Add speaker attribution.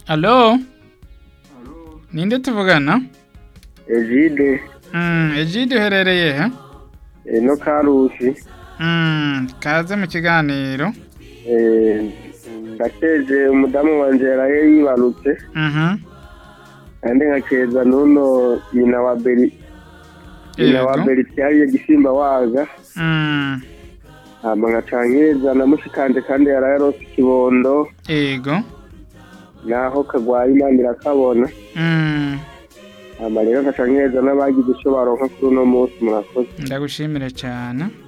Speaker 1: Allo? Ninde tuvugana?
Speaker 2: Egide
Speaker 1: Egide uherereye he?
Speaker 2: no Karusi
Speaker 1: Kaze mu kiganiro.
Speaker 2: ndakeje umudamu wanje yaraye yibarutse kandi nkakeza nuno nyina wa Beri cyari gisimba waga nkacankeza na mushikanje kandi yaraye arose ikibondo
Speaker 1: Ego.
Speaker 2: naho kagwaye Imana irakabona rero nkacankeza n'abagize ico baronka kuri uno munsi murakoze.
Speaker 1: Ndagushimira cyane.